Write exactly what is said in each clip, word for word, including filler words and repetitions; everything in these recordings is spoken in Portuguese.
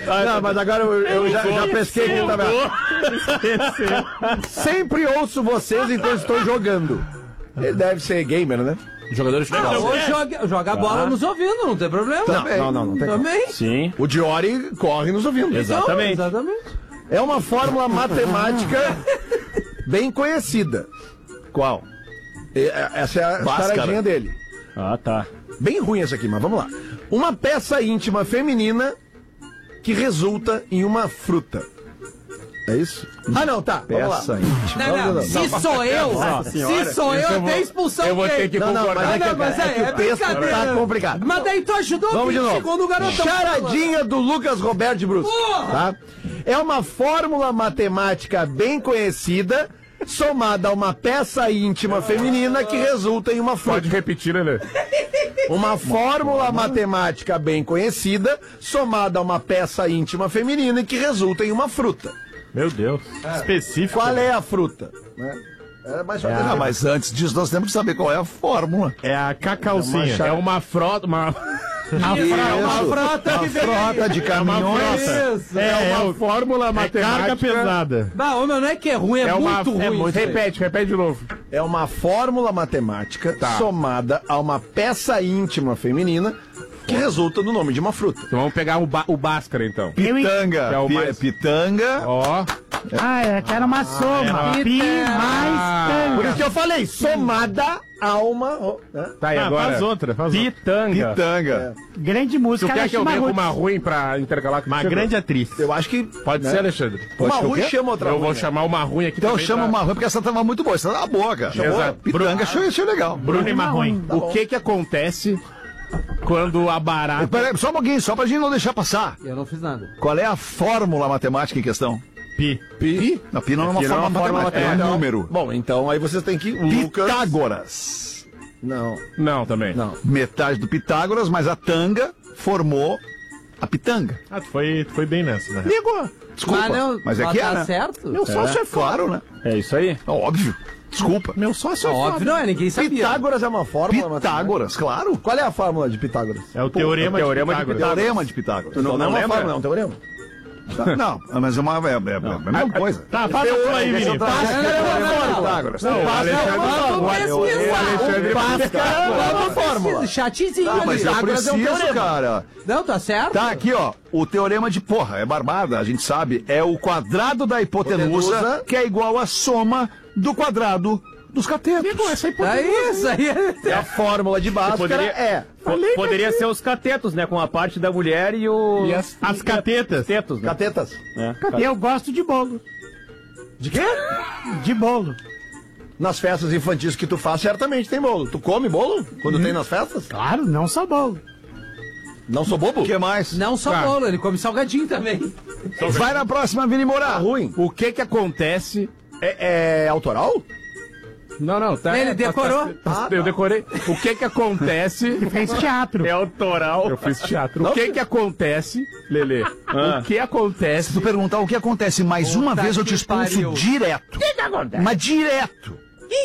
Não, mas agora eu, eu já, já pesquei que tava. Sempre ouço vocês enquanto estou jogando. Ele deve ser gamer, né? Jogador de futebol. Ou joga, joga a bola nos ouvindo, não tem problema. Também. Não, não, não tem Também. Sim. O Diori corre nos ouvindo. Exatamente. Então, exatamente. É uma fórmula matemática bem conhecida. Qual? E, essa é a charadinha dele. Ah, tá. Bem ruim essa aqui, mas vamos lá. Uma peça íntima feminina que resulta em uma fruta. É isso? Ah, não, tá. Vamos lá. Não, não, se sou eu, se sou eu, eu tem expulsão. Eu vou ter que Não, não, concordar. mas é que, Não, mas é, é- é que é o texto brincadeira. tá complicado. Mas daí tu ajudou Vamos de vinte novo. segundos o garotão. Charadinha do Lucas Roberto de Brusque. Porra! Tá? É uma fórmula matemática bem conhecida, somada a uma peça íntima feminina que resulta em uma fruta. Pode repetir, né? Uma fórmula matemática bem conhecida, somada a uma peça íntima feminina que resulta em uma fruta. Meu Deus. Específico. Qual é a fruta? Né? É mais É, ah, mas antes disso nós temos que saber qual é a fórmula. É a cacauzinha. É uma É uma frota. Uma... Isso, Uma frota uma que vem. frota de caminhões. Isso. É, É uma é fórmula É matemática. carga pesada. Bah, ô, meu, não é que é ruim, é, É uma. muito é ruim. muito- isso aí. Repete, repete de novo. É uma fórmula matemática somada a uma peça íntima feminina que resulta no nome de uma fruta. Então vamos pegar o, ba o Bhaskara, então. Pitanga. É o pi- mais- Pitanga. Ó. Ah, é, que era uma soma. Pi mais tanga. Por isso que eu falei, somada a uma... oh, né? Tá, e Ah, agora? faz outra, faz outra. Pitanga. Pitanga. Grande Tu música. quer ela que eu chama venha com Ruth. uma ruim pra intercalar com Uma você? grande atriz. Eu acho que... Pode né? ser, Alexandre? Uma Pode ser o ruim quê? chama outra Eu ruim, vou né? chamar uma ruim aqui Então também chama pra- uma ruim, porque essa tava muito boa. Essa tava boa, cara. Exato. Pitanga, achei, achei legal. Bruno e Marrom. O que que acontece quando a barata... Peraí, só um pouquinho, só pra gente não deixar passar. Eu não fiz nada. Qual é a fórmula matemática em questão? Pi. Pi. Não, pi não é uma Pi não é fórmula uma fórmula matemática, é um matemática. número. Bom, então aí vocês têm que... Lucas... Pitágoras. Não, Não, também. não. Metade do Pitágoras, mas a tanga formou a pitanga. Ah, tu foi, tu foi bem nessa, né? Ligou. Desculpa, Mas, não, mas é mas que tá é, né? certo? Meu sócio é, claro, né? É isso aí. Óbvio. Desculpa. Meu sócio é Óbvio, não é, ninguém sabia. Pitágoras é uma fórmula matemática. Pitágoras, claro. Qual é a fórmula de Pitágoras? É o teorema, o teorema de de Pitágoras. Teorema de Pitágoras. Não, não, é uma lembra? fórmula, é um teorema. Não, mas é uma, é, é, é a mesma coisa. Tá, faz a tua aí, Vini. Bhaskara é uma fórmula. Não, O Bhaskara é uma fórmula. Alexandre O Bhaskara é uma fórmula. Chatezinho Ah, mas eu Pitágoras é um preciso, teorema. cara. Não, tá certo? Tá aqui, ó. O teorema de porra, é barbada, a gente sabe. É o quadrado da hipotenusa, Hipotenusa. que é igual à soma do quadrado dos catetos. É isso aí. E a fórmula de Bhaskara poderia- é... Po- Poderia ser os catetos, né? Com a parte da mulher e o... E as, as catetas. Os tetos, né? Catetas. Eu gosto de bolo. De quê? De bolo. Nas festas infantis que tu faz, certamente tem bolo. Tu come bolo quando tem nas festas? Claro, não só bolo. Não sou bobo? O que mais? Não só bolo, ele come salgadinho também. Vai na próxima, Vini Moura. Tá ruim. O que que acontece... É, é autoral? Não, não, tá... Ele tá- decorou. tá- eu decorei. O que que acontece... Fez teatro. É autoral. Eu fiz teatro. O que que acontece, Lelê? O que Se acontece... tu perguntar o que acontece mais Puta uma vez, eu te que expulso pariu. direto. Mas direto.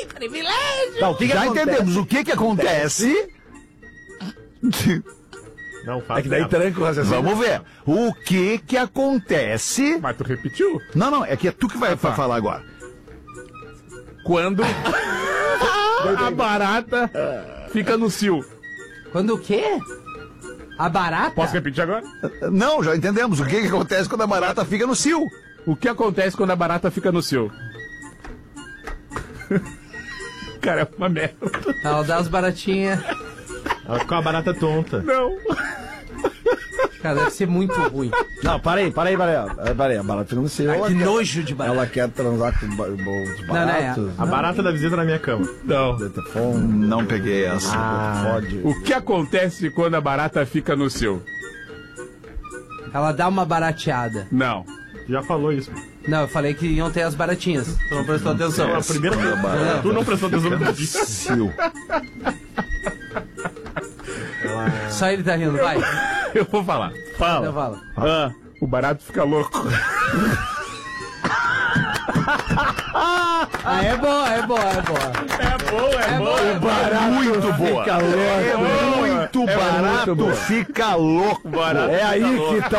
Tá, o que que Já acontece? entendemos o que que acontece. Não, faz É que daí nada. tranca o raciocínio. Vamos ver. O que que acontece... Mas tu repetiu? Não, não, é que é tu que vai tá. falar agora. Quando a barata fica no cio. Quando o quê? A barata? Posso repetir agora? Não, já entendemos. O que que acontece quando a barata fica no cio? O que acontece quando a barata fica no cio? Cara, é uma merda. Ela dá as baratinhas. Ela fica uma barata tonta. Não. Cara, deve ser muito ruim. Não, para aí, para aí, para aí. Para aí, a barata fica no céu. Ai, que nojo de barata. Ela quer transar com ba- os Não, não é. baratos. A barata da visita na minha cama. Não. Telefone, Não peguei essa. fode. O que acontece quando a barata fica no cio? Ela dá uma barateada. Não. Já falou isso. Não, eu falei que iam ter as baratinhas. Tu não prestou atenção. A primeira Não. Tu não prestou atenção no que eu disse. Cio. Só ele tá rindo, vai. Eu vou falar. Então Fala. fala. Ah, o barato fica louco. Ah, é boa, é boa, é boa. É bom, é, bom. boa, é boa. Muito boa. Fica louco. É muito É barato, muito boa. fica louco. É aí que tá